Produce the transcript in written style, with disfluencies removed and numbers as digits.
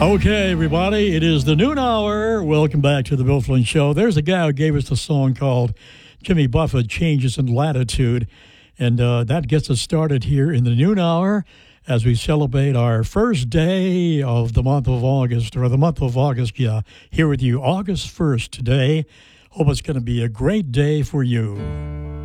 Okay, everybody, it is the noon hour. Welcome back to the Bill Flynn Show. There's a guy who gave us the song called Jimmy Buffett, Changes in Latitude. And that gets us started here in the noon hour as we celebrate our first day of the month of August, or the month of August, here with you, August 1st today. Hope it's going to be a great day for you.